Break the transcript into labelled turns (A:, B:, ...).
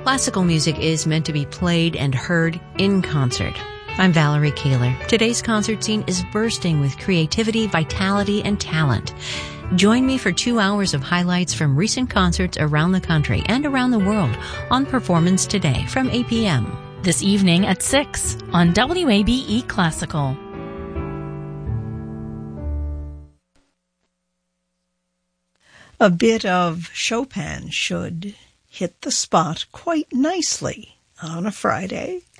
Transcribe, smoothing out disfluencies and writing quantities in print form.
A: Classical music is meant to be played and heard in concert. I'm Valerie Kaler. Today's concert scene is bursting with creativity, vitality, and talent. Join me for 2 hours of highlights from recent concerts around the country and around the world on Performance Today from 8 p.m.
B: This evening at 6 on WABE Classical.
C: A bit of Chopin should hit the spot quite nicely on a Friday.